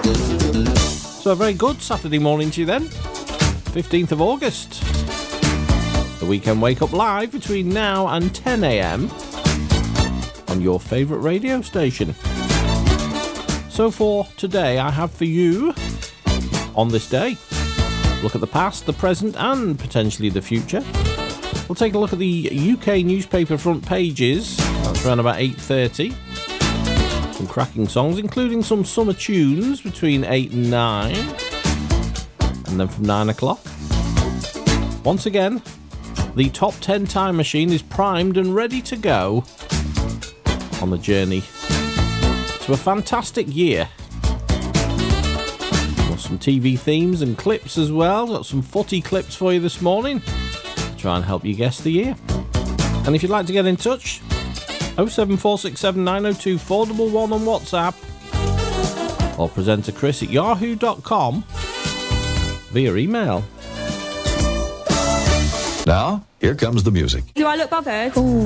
So a very good Saturday morning to you then, 15th of August. The Weekend Wake Up live between now and 10 a.m. on your favourite radio station. So for today, I have for you, on this day, look at the past, the present and potentially the future. We'll take a look at the UK newspaper front pages. That's around about 8:30. Some cracking songs, including some summer tunes between 8 and 9. And then from 9 o'clock. Once again, the Top 10 Time Machine is primed and ready to go on the journey to a fantastic year. Got some TV themes and clips as well. Got some footy clips for you this morning to try and help you guess the year. And if you'd like to get in touch, 07467 902 411 on WhatsApp, or presenter Chris at yahoo.com via email. Now, here comes the music. Do I look bothered? Ooh.